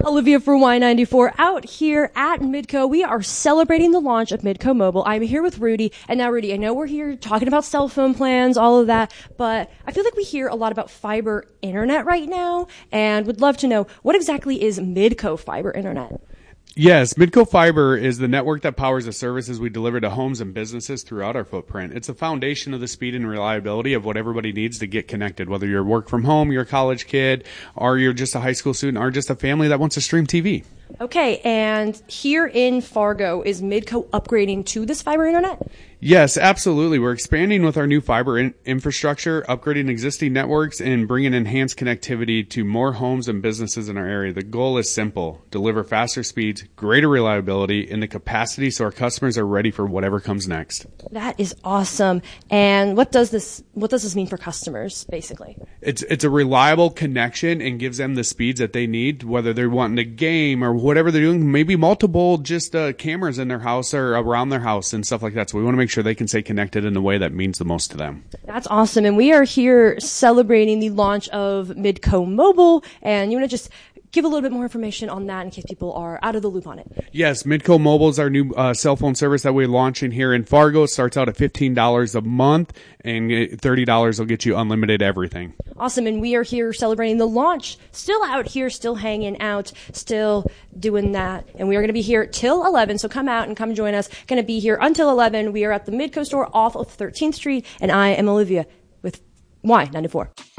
Olivia for Y94 out here at Midco. We are celebrating the launch of Midco Mobile. I'm here with Rudy. And now, Rudy, I know we're here talking about cell phone plans, all of that, but I feel like we hear a lot about fiber internet right now and would love to know, what exactly is Midco Fiber Internet? Yes, Midco Fiber is the network that powers the services we deliver to homes and businesses throughout our footprint. It's the foundation of the speed and reliability of what everybody needs to get connected, whether you're work from home, you're a college kid, or you're just a high school student, or just a family that wants to stream TV. Okay, and here in Fargo, is Midco upgrading to this fiber internet? Yes, absolutely. We're expanding with our new fiber infrastructure, upgrading existing networks, and bringing enhanced connectivity to more homes and businesses in our area. The goal is simple: deliver faster speeds, greater reliability, and the capacity so our customers are ready for whatever comes next. That is awesome. And what does this mean for customers, basically? It's a reliable connection and gives them the speeds that they need, whether they're wanting a game or whatever they're doing, maybe multiple just cameras in their house or around their house and stuff like that. So we want to make sure they can stay connected in the way that means the most to them. That's awesome. And we are here celebrating the launch of Midco Mobile. And you want to just give a little bit more information on that in case people are out of the loop on it. Yes, Midco Mobile is our new cell phone service that we're launching here in Fargo. It starts out at $15 a month, and $30 will get you unlimited everything. Awesome, and we are here celebrating the launch. Still out here, still hanging out, still doing that. And we are going to be here till 11, so come out and come join us. Going to be here until 11. We are at the Midco store off of 13th Street, and I am Olivia with Y94.